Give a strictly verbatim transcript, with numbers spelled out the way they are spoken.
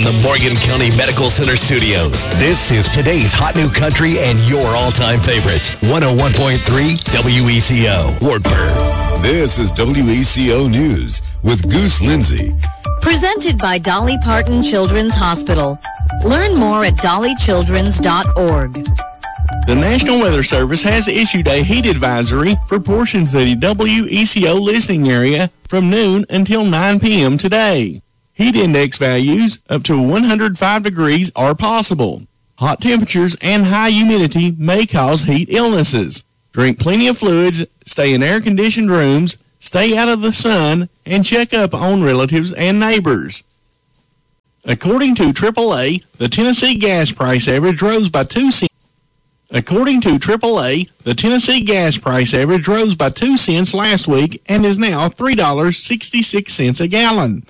the Morgan County Medical Center studios, this is today's hot new country and your all-time favorites. one oh one point three W E C O, Wartburg. This is W E C O News with Goose Lindsay. Presented by Dolly Parton Children's Hospital. Learn more at dolly childrens dot org. The National Weather Service has issued a heat advisory for portions of the W E C O listening area from noon until nine p.m. today. Heat index values up to one hundred five degrees are possible. Hot temperatures and high humidity may cause heat illnesses. Drink plenty of fluids, stay in air-conditioned rooms, stay out of the sun, and check up on relatives and neighbors. According to triple A, the Tennessee gas price average rose by two cents. According to triple A, the Tennessee gas price average rose by two cents last week and is now three dollars and sixty-six cents a gallon.